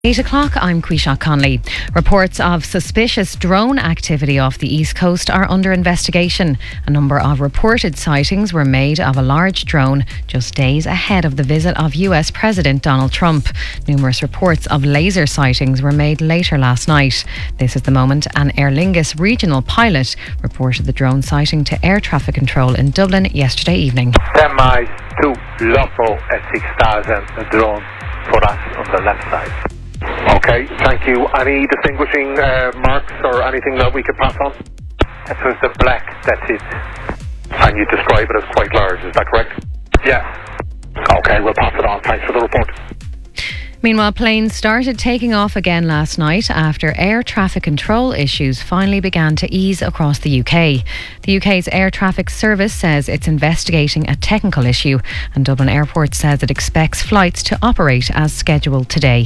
8 o'clock, I'm Quisha Conley. Reports of suspicious drone activity off the East Coast are under investigation. A number of reported sightings were made of a large drone just days ahead of the visit of US President Donald Trump. Numerous reports of laser sightings were made later last night. This is the moment an Aer Lingus regional pilot reported the drone sighting to air traffic control in Dublin yesterday evening. 10 miles to Lofo at 6,000 drone for us on the left side. Okay, thank you. Any distinguishing marks or anything that we could pass on? It was the black, that's it. And you describe it as quite large, is that correct? Yeah. Okay, we'll pass it on. Thanks for the report. Meanwhile, planes started taking off again last night after air traffic control issues finally began to ease across the UK. The UK's air traffic service says it's investigating a technical issue, and Dublin Airport says it expects flights to operate as scheduled today.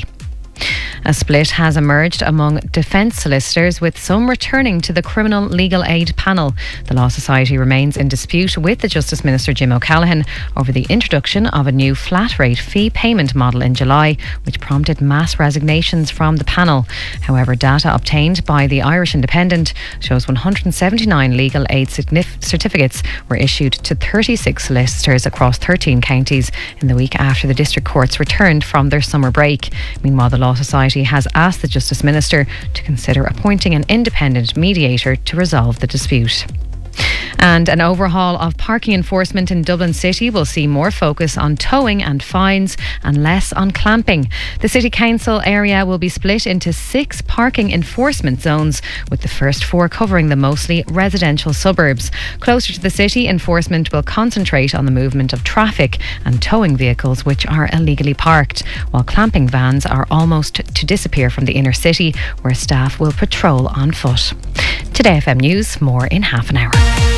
A split has emerged among defence solicitors, with some returning to the Criminal Legal Aid panel. The Law Society remains in dispute with the Justice Minister Jim O'Callaghan over the introduction of a new flat rate fee payment model in July, which prompted mass resignations from the panel. However, data obtained by the Irish Independent shows 179 legal aid certificates were issued to 36 solicitors across 13 counties in the week after the district courts returned from their summer break. Meanwhile, the Law Society has asked the Justice Minister to consider appointing an independent mediator to resolve the dispute. And an overhaul of parking enforcement in Dublin City will see more focus on towing and fines and less on clamping. The City Council area will be split into 6 parking enforcement zones, with the first 4 covering the mostly residential suburbs. Closer to the city, enforcement will concentrate on the movement of traffic and towing vehicles which are illegally parked, while clamping vans are almost to disappear from the inner city, where staff will patrol on foot. Today FM News, more in half an hour.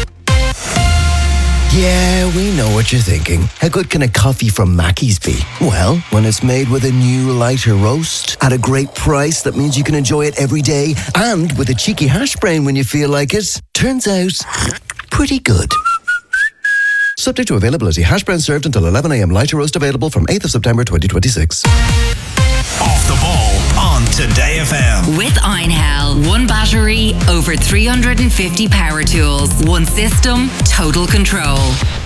Yeah, we know what you're thinking. How good can a coffee from Mackey's be? Well, when it's made with a new lighter roast at a great price that means you can enjoy it every day, and with a cheeky hash brown when you feel like it, turns out pretty good. Subject to availability. Hash brown served until 11 a.m. Lighter roast available from 8th of September 2026. Off the ball on Today FM. With Einhell. One battery, over 350 power tools. One system, total control.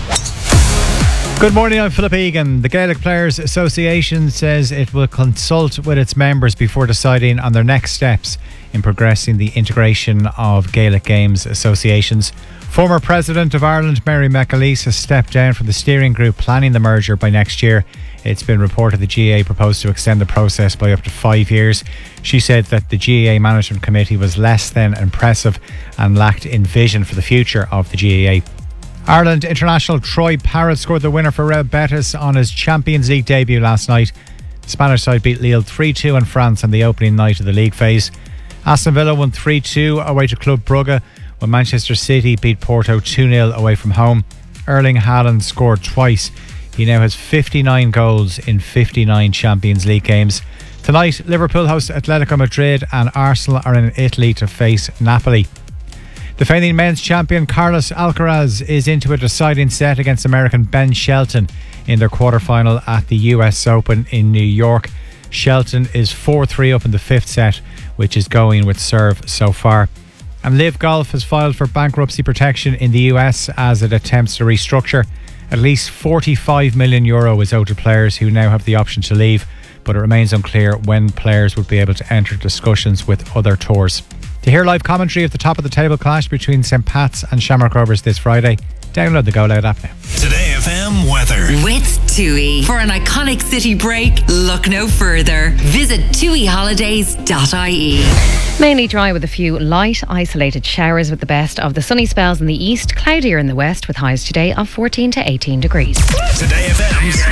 Good morning, I'm Philip Egan. The Gaelic Players Association says it will consult with its members before deciding on their next steps in progressing the integration of Gaelic Games associations. Former President of Ireland, Mary McAleese, has stepped down from the steering group planning the merger by next year. It's been reported the GAA proposed to extend the process by up to 5 years. She said that the GAA Management Committee was less than impressive and lacked in vision for the future of the GAA. Ireland international Troy Parrott scored the winner for Real Betis on his Champions League debut last night. The Spanish side beat Lille 3-2 in France on the opening night of the league phase. Aston Villa won 3-2 away to Club Brugge, when Manchester City beat Porto 2-0 away from home. Erling Haaland scored twice. He now has 59 goals in 59 Champions League games. Tonight, Liverpool host Atletico Madrid and Arsenal are in Italy to face Napoli. Defending men's champion Carlos Alcaraz is into a deciding set against American Ben Shelton in their quarterfinal at the US Open in New York. Shelton is 4-3 up in the 5th set, which is going with serve so far. And Live Golf has filed for bankruptcy protection in the US as it attempts to restructure. At least €45 million is owed to players who now have the option to leave, but it remains unclear when players would be able to enter discussions with other tours. To hear live commentary of the top of the table clash between St Pat's and Shamrock Rovers this Friday, download the Go Loud app now. Today FM weather. With TUI. For an iconic city break, look no further. Visit tuiholidays.ie. Mainly dry with a few light, isolated showers, with the best of the sunny spells in the east, cloudier in the west, with highs today of 14 to 18 degrees. Today FM's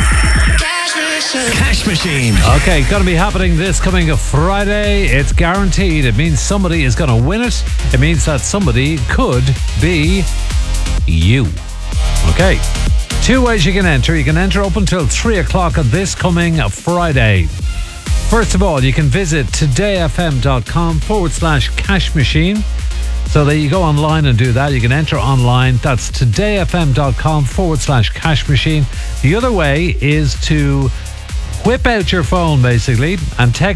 Cash Machine. Okay, going to be happening this coming Friday. It's guaranteed. It means somebody is going to win it. It means that somebody could be you. Okay, 2 ways you can enter. You can enter up until 3 o'clock on this coming Friday. First of all, you can visit todayfm.com/cash machine. So that you go online and do that. You can enter online. That's todayfm.com/cash machine. The other way is to whip out your phone basically and text